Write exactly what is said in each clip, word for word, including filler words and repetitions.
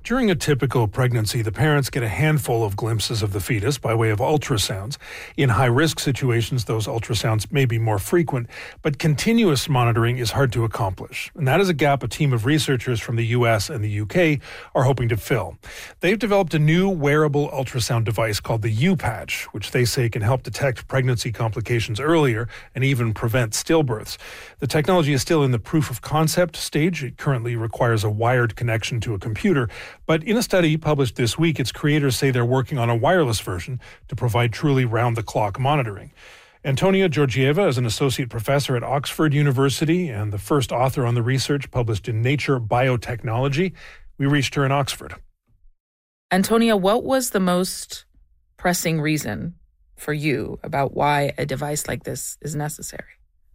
During a typical pregnancy, the parents get a handful of glimpses of the fetus by way of ultrasounds. In high-risk situations, those ultrasounds may be more frequent, but continuous monitoring is hard to accomplish. And that is a gap a team of researchers from the U S and the U K are hoping to fill. They've developed a new wearable ultrasound device called the U-Patch, which they say can help detect pregnancy complications earlier and even prevent stillbirths. The technology is still in the proof of concept stage. It currently requires a wired connection to a computer. But in a study published this week, its creators say they're working on a wireless version to provide truly round-the-clock monitoring. Antonia Georgieva is an associate professor at Oxford University and the first author on the research published in Nature Biotechnology. We reached her in Oxford. Antonia, what was the most pressing reason for you about why a device like this is necessary?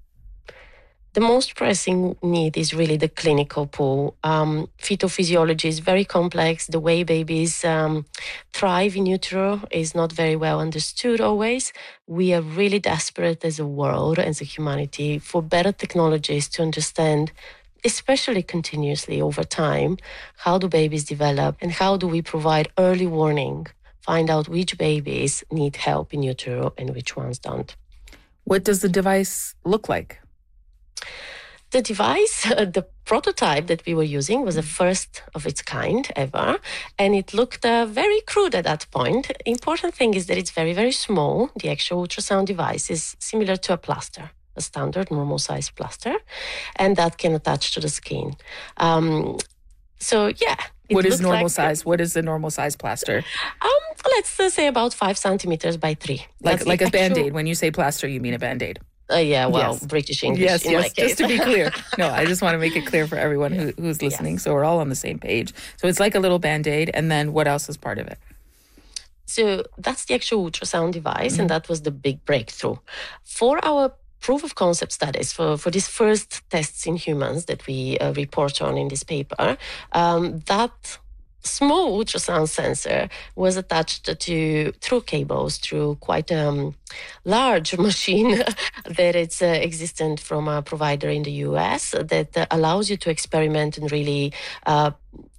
The most pressing need is really the clinical pull. Um, fetal physiology is very complex. The way babies um, thrive in utero is not very well understood always. We are really desperate as a world, as a humanity, for better technologies to understand, especially continuously over time, how do babies develop and how do we provide early warning, find out which babies need help in utero and which ones don't. What does the device look like? The device, uh, the prototype that we were using was the first of its kind ever, and it looked uh, very crude at that point. Important thing is that it's very, very small. The actual ultrasound device is similar to a plaster, a standard normal size plaster, and that can attach to the skin. Um, so, yeah. What is normal like, size? What is the normal size plaster? Um, let's uh, say about five centimeters by three. Like, like a actual... Band-Aid. When you say plaster, you mean a Band-Aid. Uh, yeah, well, yes. British English yes, in yes, my case. Just to be clear. No, I just want to make it clear for everyone who, who's listening, yes. So we're all on the same page. So it's like a little Band-Aid, and then what else is part of it? So that's the actual ultrasound device, mm-hmm. and that was the big breakthrough. For our proof of concept studies, for, for these first tests in humans that we uh, report on in this paper, um, that small ultrasound sensor was attached to through cables through quite a um, large machine that is uh, existent from a provider in the U S that uh, allows you to experiment and really uh,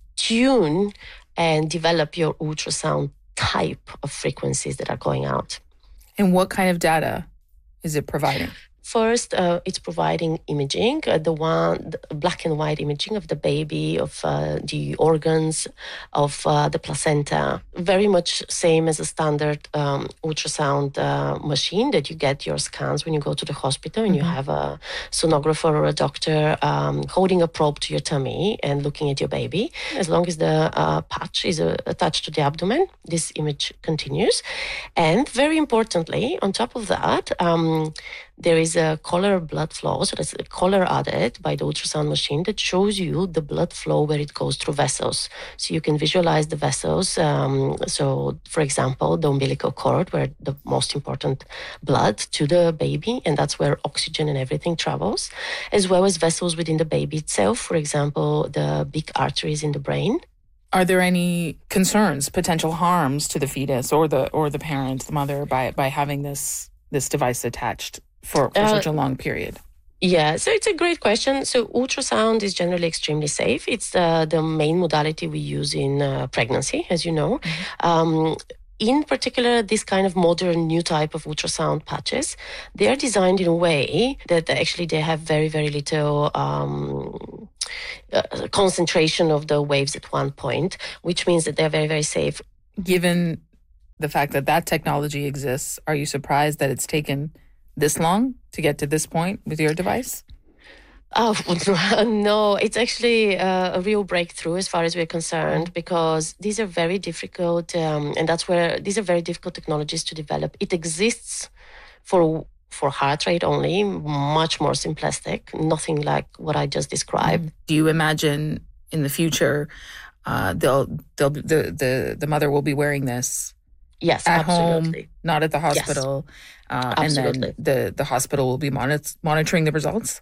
tune and develop your ultrasound type of frequencies that are going out. And what kind of data is it providing? First, uh, it's providing imaging, uh, the one the black and white imaging of the baby, of uh, the organs, of uh, the placenta. Very much same as a standard um, ultrasound uh, machine that you get your scans when you go to the hospital and mm-hmm. you have a sonographer or a doctor um, holding a probe to your tummy and looking at your baby. As long as the uh, patch is uh, attached to the abdomen, this image continues. And very importantly, on top of that, um, there is a color blood flow, so there's a color added by the ultrasound machine that shows you the blood flow where it goes through vessels. So you can visualize the vessels. Um, so, for example, the umbilical cord, where the most important blood to the baby, and that's where oxygen and everything travels, as well as vessels within the baby itself. For example, the big arteries in the brain. Are there any concerns, potential harms to the fetus or the or the parent, the mother, by by having this this device attached for, for uh, such a long period? Yeah, so it's a great question. So ultrasound is generally extremely safe. It's uh, the main modality we use in uh, pregnancy, as you know. Mm-hmm. Um, in particular, this kind of modern new type of ultrasound patches, they are designed in a way that actually they have very, very little um, uh, concentration of the waves at one point, which means that they're very, very safe. Given the fact that that technology exists, are you surprised that it's taken this long to get to this point with your device? Oh, no, it's actually uh, a real breakthrough as far as we're concerned, because these are very difficult, um, and that's where these are very difficult technologies to develop. It exists for for heart rate only, much more simplistic, nothing like what I just described. Do you imagine in the future uh, they'll they'll the, the the mother will be wearing this? Yes, at absolutely. home, not at the hospital, yes. uh, absolutely. And then the, the hospital will be monitor- monitoring the results?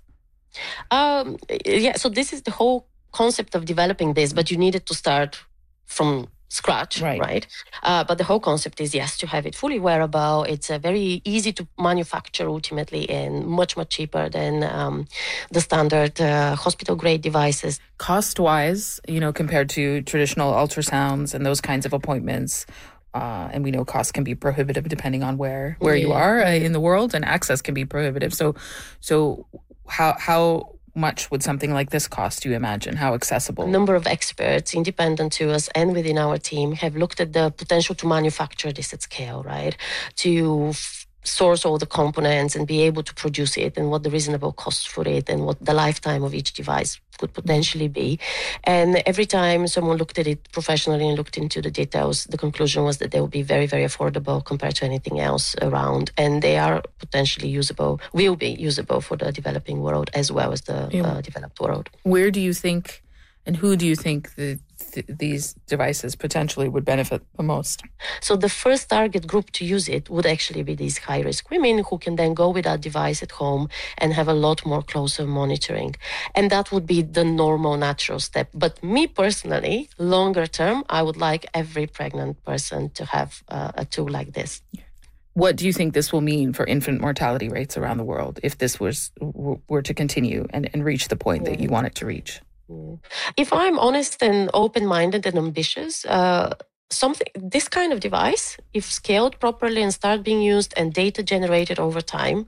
Um, yeah, so this is the whole concept of developing this, but you needed to start from scratch, Right. right? Uh, but the whole concept is, yes, to have it fully wearable. It's uh, very easy to manufacture ultimately and much, much cheaper than um, the standard uh, hospital-grade devices. Cost-wise, you know, compared to traditional ultrasounds and those kinds of appointments, uh, and we know costs can be prohibitive depending on where, where you Yeah. are uh, in the world, and access can be prohibitive. So, so how how much would something like this cost, do you imagine? How accessible? A number of experts, independent to us and within our team, have looked at the potential to manufacture this at scale, right? To f- source all the components and be able to produce it, and what the reasonable cost for it, and what the lifetime of each device could potentially be. And every time someone looked at it professionally and looked into the details, the conclusion was that they would be very, very affordable compared to anything else around. And they are potentially usable, will be usable for the developing world as well as the Yeah. uh, developed world. Where do you think, and who do you think the, th- these devices potentially would benefit the most? So the first target group to use it would actually be these high-risk women who can then go with that device at home and have a lot more closer monitoring. And that would be the normal, natural step. But me personally, longer term, I would like every pregnant person to have uh, a tool like this. What do you think this will mean for infant mortality rates around the world if this was were to continue and, and reach the point that you want it to reach? If I'm honest and open-minded and ambitious, uh, something this kind of device, if scaled properly and start being used and data generated over time,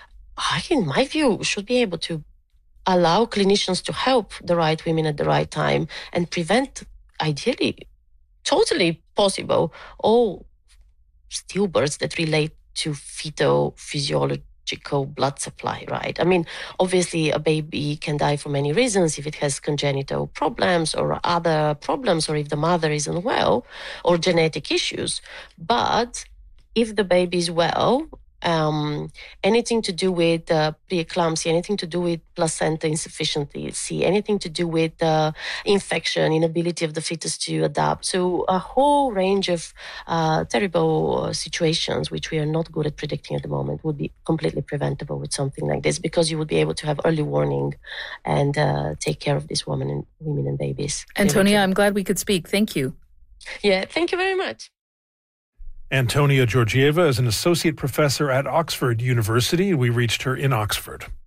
I, in my view, should be able to allow clinicians to help the right women at the right time and prevent, ideally, totally possible, all stillbirths that relate to fetal physiology blood supply, right? I mean, obviously a baby can die for many reasons if it has congenital problems or other problems, or if the mother is unwell or genetic issues. But if the baby is well, um, anything to do with uh, preeclampsia, anything to do with placenta insufficiency, anything to do with uh, infection, inability of the fetus to adapt. So a whole range of uh, terrible uh, situations, which we are not good at predicting at the moment, would be completely preventable with something like this, because you would be able to have early warning and uh, take care of these women and women and babies. Antonia, I'm glad we could speak. Thank you. Yeah, thank you very much. Antonia Georgieva is an associate professor at Oxford University. We reached her in Oxford.